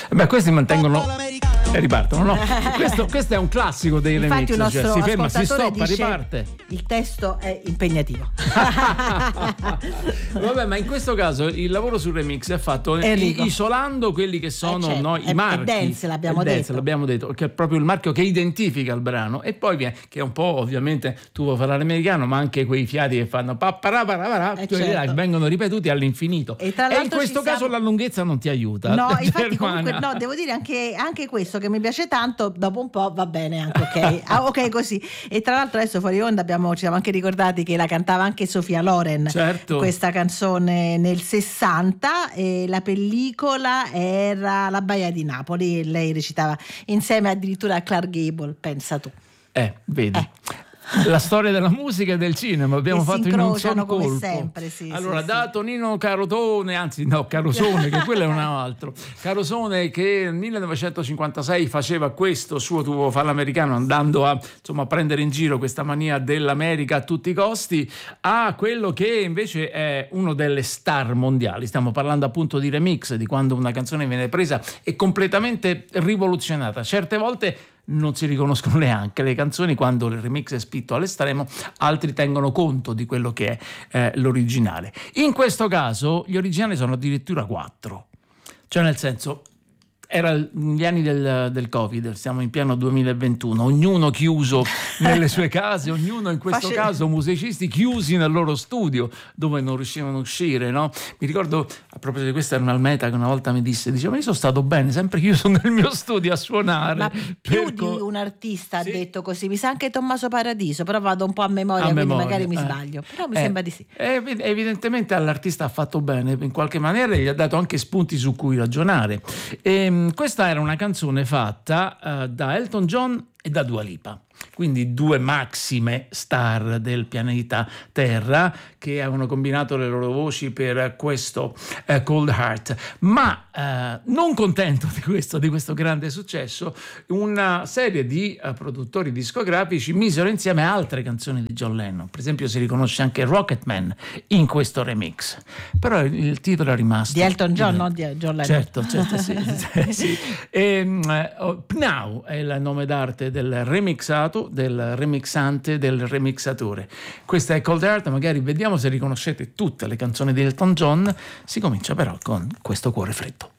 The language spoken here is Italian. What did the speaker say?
Beh, questi mantengono e ripartono, no? Questo è un classico dei remix. Infatti Cioè, si ferma, si ascoltatore stoppa, dice, riparte. Il testo è impegnativo. Vabbè, ma in questo caso il lavoro sul remix è fatto isolando quelli che sono i marchi. Dance, l'abbiamo detto, che è proprio il marchio che identifica il brano, e poi viene, che è un po', ovviamente tu vuoi parlare americano, ma anche quei fiati che fanno che vengono ripetuti all'infinito. E in questo caso la lunghezza non ti aiuta. No, infatti comunque devo dire anche questo che mi piace tanto, dopo un po' va bene anche, ok. Ok così. E tra l'altro adesso fuori onda ci siamo anche ricordati che la cantava anche Sofia Loren, certo, questa canzone nel 60, e la pellicola era La Baia di Napoli e lei recitava insieme addirittura a Clark Gable, pensa tu. Vedi. La storia della musica e del cinema abbiamo fatto in un solo colpo. Come sempre, sì, allora, sì, da Tonino Carosone, che quello è un altro. Carosone, che nel 1956 faceva questo suo Tu vuoi farlo americano, andando a prendere in giro questa mania dell'America a tutti i costi, a quello che invece è uno delle star mondiali. Stiamo parlando appunto di remix, di quando una canzone viene presa e completamente rivoluzionata. Certe volte non si riconoscono neanche le canzoni quando il remix è spinto all'estremo, altri tengono conto di quello che è l'originale. In questo caso gli originali sono addirittura 4, cioè nel senso, era gli anni del Covid, siamo in pieno 2021, ognuno chiuso nelle sue case, ognuno in questo caso musicisti chiusi nel loro studio dove non riuscivano a uscire, no? Mi ricordo, a proposito di questo, era un Almeta che una volta mi disse, ma io sono stato bene, sempre chiuso nel mio studio a suonare. Ma più di un artista ha detto così, mi sa anche Tommaso Paradiso, però vado un po' a memoria, quindi magari mi sbaglio, però mi sembra di sì. Evidentemente all'artista ha fatto bene, in qualche maniera gli ha dato anche spunti su cui ragionare. Questa era una canzone fatta da Elton John e da Dua Lipa, quindi due maxime star del pianeta Terra che avevano combinato le loro voci per questo Cold Heart. Ma non contento di questo grande successo, una serie di produttori discografici misero insieme altre canzoni di John Lennon. Per esempio si riconosce anche Rocketman in questo remix, però il titolo è rimasto di Elton John, non di John Lennon. Certo, sì. Pnau è il nome d'arte del remixato, del remixante, del remixatore. Questa è Cold Heart, magari vediamo se riconoscete tutte le canzoni di Elton John. Si comincia però con questo Cuore freddo.